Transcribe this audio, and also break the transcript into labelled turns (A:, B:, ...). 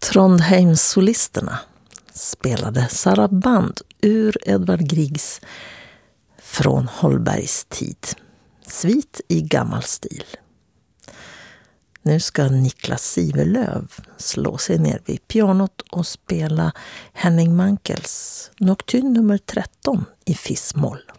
A: Trondheimssolisterna spelade saraband ur Edvard Griegs Från Holbergs tid. Svit i gammal stil. Nu ska Niklas Siverlöv slå sig ner vid pianot och spela Henning Mankels Nocturne nummer 13 i fis-moll.